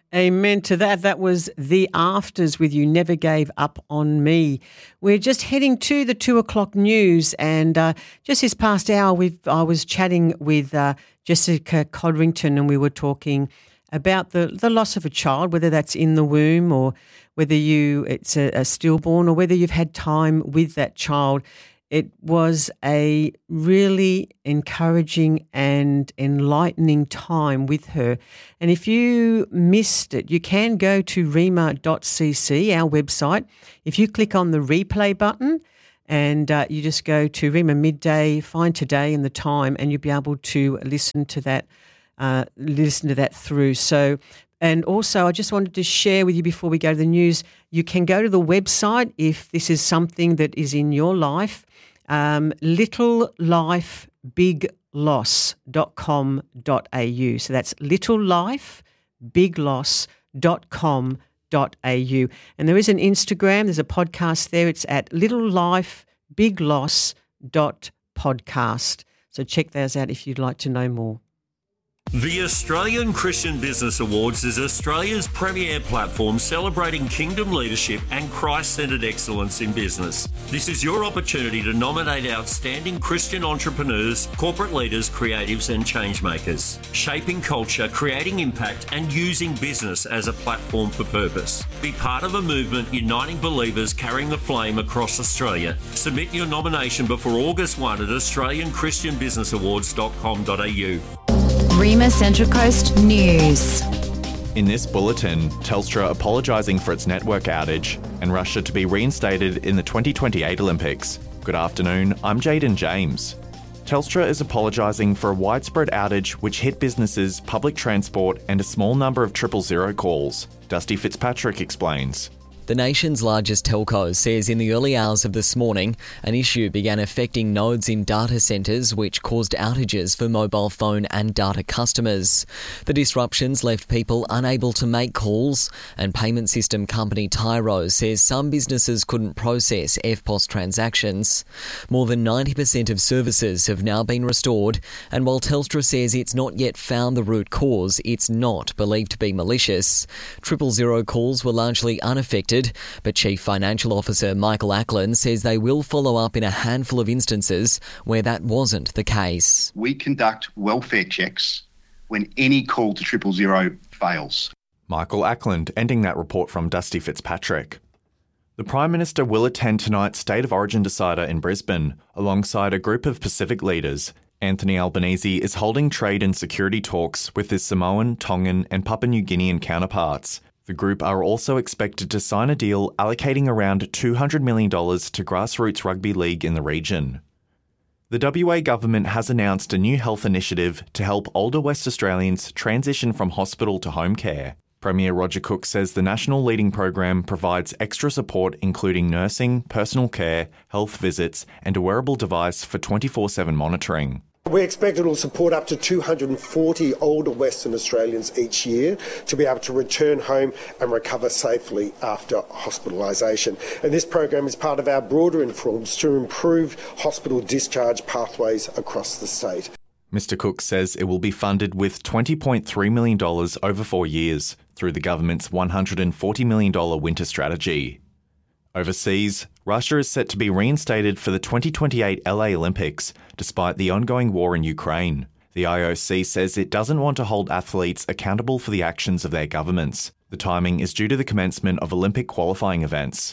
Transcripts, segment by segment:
Amen to that. That was The Afters with You Never Gave Up on Me. We're just heading to the 2:00 news, and just this past hour I was chatting with Jessica Codrington, and we were talking about the loss of a child, whether that's in the womb or whether it's a stillborn or whether you've had time with that child. It was a really encouraging and enlightening time with her. And if you missed it, you can go to rhema.cc, our website. If you click on the replay button and you just go to Rhema Midday, find today and the time, and you'll be able to listen to that through. So, and also I just wanted to share with you before we go to the news, you can go to the website if this is something that is in your life. littlelifebigloss.com.au. So that's littlelifebigloss.com.au. And there is an Instagram, there's a podcast there. It's at littlelifebigloss.podcast. So check those out if you'd like to know more. The Australian Christian Business Awards is Australia's premier platform celebrating kingdom leadership and Christ-centred excellence in business. This is your opportunity to nominate outstanding Christian entrepreneurs, corporate leaders, creatives and changemakers, shaping culture, creating impact and using business as a platform for purpose. Be part of a movement uniting believers carrying the flame across Australia. Submit your nomination before August 1 at australianchristianbusinessawards.com.au. Rhema Central Coast News. In this bulletin, Telstra apologising for its network outage and Russia to be reinstated in the 2028 Olympics. Good afternoon, I'm Jaden James. Telstra is apologising for a widespread outage which hit businesses, public transport and a small number of 000 calls. Dusty Fitzpatrick explains. The nation's largest telco says in the early hours of this morning, an issue began affecting nodes in data centres which caused outages for mobile phone and data customers. The disruptions left people unable to make calls, and payment system company Tyro says some businesses couldn't process EFTPOS transactions. More than 90% of services have now been restored, and while Telstra says it's not yet found the root cause, it's not believed to be malicious. 000 calls were largely unaffected, but Chief Financial Officer Michael Ackland says they will follow up in a handful of instances where that wasn't the case. We conduct welfare checks when any call to 000 fails. Michael Ackland ending that report from Dusty Fitzpatrick. The Prime Minister will attend tonight's State of Origin decider in Brisbane, alongside a group of Pacific leaders. Anthony Albanese is holding trade and security talks with his Samoan, Tongan and Papua New Guinean counterparts. The group are also expected to sign a deal allocating around $200 million to grassroots rugby league in the region. The WA government has announced a new health initiative to help older West Australians transition from hospital to home care. Premier Roger Cook says the national leading program provides extra support including nursing, personal care, health visits and a wearable device for 24/7 monitoring. We expect it will support up to 240 older Western Australians each year to be able to return home and recover safely after hospitalisation. And this program is part of our broader reforms to improve hospital discharge pathways across the state. Mr Cook says it will be funded with $20.3 million over 4 years through the government's $140 million winter strategy. Overseas, Russia is set to be reinstated for the 2028 LA Olympics, despite the ongoing war in Ukraine. The IOC says it doesn't want to hold athletes accountable for the actions of their governments. The timing is due to the commencement of Olympic qualifying events.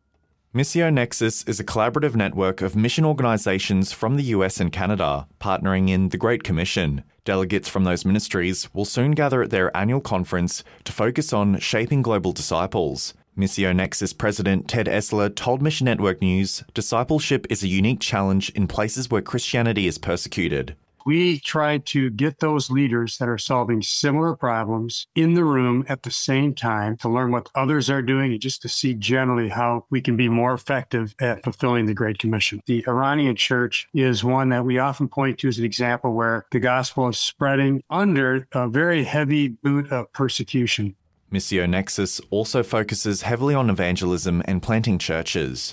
Missio Nexus is a collaborative network of mission organisations from the US and Canada, partnering in the Great Commission. Delegates from those ministries will soon gather at their annual conference to focus on shaping global disciples. Missio Nexus President Ted Esler told Mission Network News, discipleship is a unique challenge in places where Christianity is persecuted. We try to get those leaders that are solving similar problems in the room at the same time to learn what others are doing and just to see generally how we can be more effective at fulfilling the Great Commission. The Iranian church is one that we often point to as an example where the gospel is spreading under a very heavy boot of persecution. Missio Nexus also focuses heavily on evangelism and planting churches.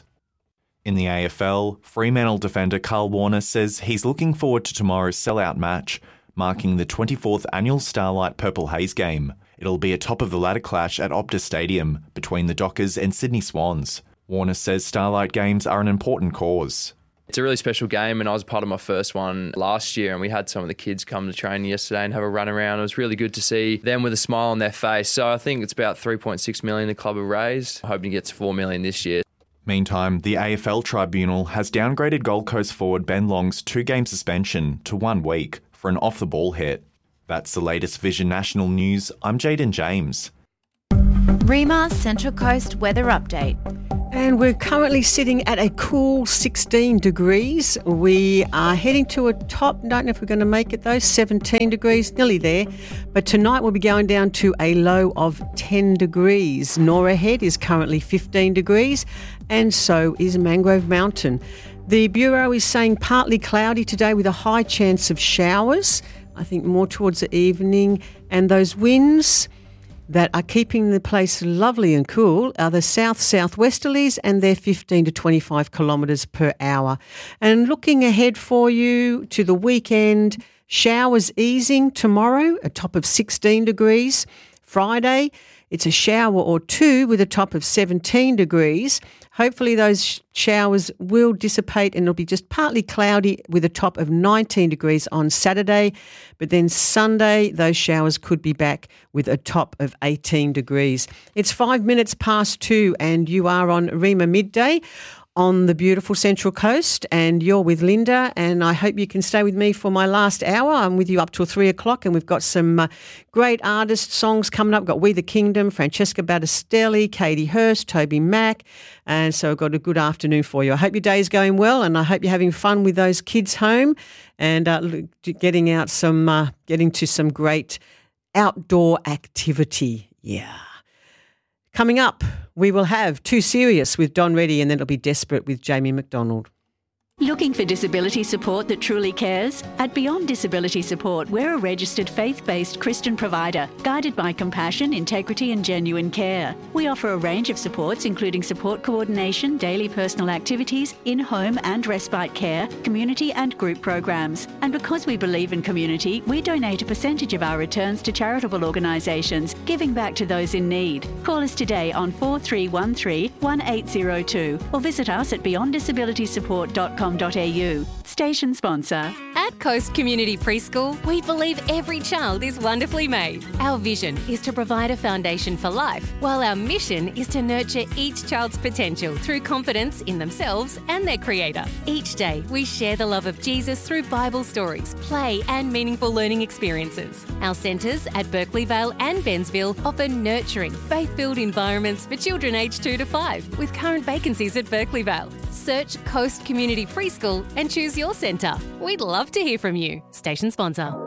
In the AFL, Fremantle defender Carl Warner says he's looking forward to tomorrow's sellout match, marking the 24th annual Starlight Purple Haze game. It'll be a top-of-the-ladder clash at Optus Stadium between the Dockers and Sydney Swans. Warner says Starlight games are an important cause. It's a really special game, and I was part of my first one last year, and we had some of the kids come to training yesterday and have a run around. It was really good to see them with a smile on their face. So I think it's about $3.6 million the club have raised, hoping to get to $4 million this year. Meantime, the AFL Tribunal has downgraded Gold Coast forward Ben Long's 2-game suspension to 1 week for an off-the-ball hit. That's the latest Vision National News. I'm Jaden James. Rima Central Coast weather update. And we're currently sitting at a cool 16 degrees. We are heading to a top, don't know if we're going to make it though, 17 degrees, nearly there. But tonight we'll be going down to a low of 10 degrees. Nora Head is currently 15 degrees, and so is Mangrove Mountain. The Bureau is saying partly cloudy today with a high chance of showers, I think more towards the evening, and those winds that are keeping the place lovely and cool are the south-southwesterlies, and they're 15 to 25 kilometres per hour. And looking ahead for you to the weekend, showers easing tomorrow, a top of 16 degrees. Friday, it's a shower or two with a top of 17 degrees. Hopefully those showers will dissipate and it'll be just partly cloudy with a top of 19 degrees on Saturday. But then Sunday, those showers could be back with a top of 18 degrees. It's 5 minutes past 2 and you are on Rima Midday on the beautiful Central Coast, and you're with Linda, and I hope you can stay with me for my last hour. I'm with you up till 3 o'clock, and we've got some great artist songs coming up. We've got We the Kingdom, Francesca Battistelli, Katie Hurst, Toby Mac, and so I've got a good afternoon for you. I hope your day is going well, and I hope you're having fun with those kids home and getting to some great outdoor activity. Yeah. Coming up, we will have Too Serious with Don Reddy, and then it'll be Desperate with Jamie McDonald. Looking for disability support that truly cares? At Beyond Disability Support, we're a registered faith-based Christian provider, guided by compassion, integrity and genuine care. We offer a range of supports, including support coordination, daily personal activities, in-home and respite care, community and group programs. And because we believe in community, we donate a percentage of our returns to charitable organisations, giving back to those in need. Call us today on 4313 1802 or visit us at beyonddisabilitysupport.com. Station sponsor. At Coast Community Preschool, we believe every child is wonderfully made. Our vision is to provide a foundation for life, while our mission is to nurture each child's potential through confidence in themselves and their Creator. Each day, we share the love of Jesus through Bible stories, play and meaningful learning experiences. Our centres at Berkeley Vale and Bensville offer nurturing, faith-filled environments for children aged 2 to 5, with current vacancies at Berkeley Vale. Search Coast Community Preschool and choose your centre. We'd love to hear from you. Station sponsor.